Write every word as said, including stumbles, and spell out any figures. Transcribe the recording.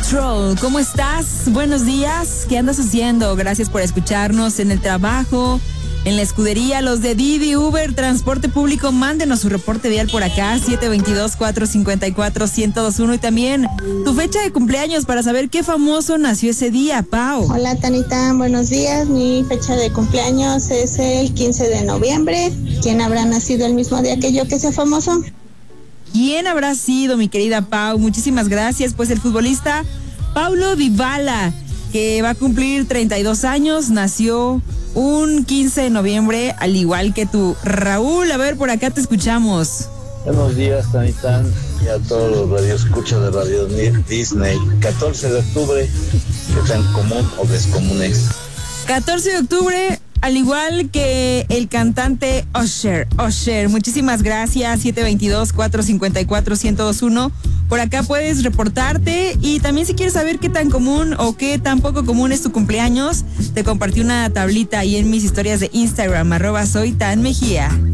Control. ¿Cómo estás? Buenos días. ¿Qué andas haciendo? Gracias por escucharnos en el trabajo, en la escudería, los de Didi, Uber, transporte público. Mándenos su reporte vial por acá, siete dos dos, cuatro cinco cuatro, uno cero dos uno. Y también tu fecha de cumpleaños para saber qué famoso nació ese día, Pau. Hola, Tanita, buenos días. Mi fecha de cumpleaños es el quince de noviembre. ¿Quién habrá nacido el mismo día que yo que sea famoso? ¿Quién habrá sido, mi querida Pau? Muchísimas gracias. Pues el futbolista Paulo Dybala, que va a cumplir treinta y dos años, nació un quince de noviembre, al igual que tú, Raúl. A ver, por acá te escuchamos. Buenos días, Tanitán, y a todos los radioescuchas de Radio Disney. catorce de octubre, ¿qué tan común o descomún es? catorce de octubre, al igual que el cantante Usher. Usher, muchísimas gracias. siete dos dos, cuatro cinco cuatro, uno cero dos uno. Por acá puedes reportarte, y también si quieres saber qué tan común o qué tan poco común es tu cumpleaños, te compartí una tablita ahí en mis historias de Instagram, arroba soy Tan Mejía.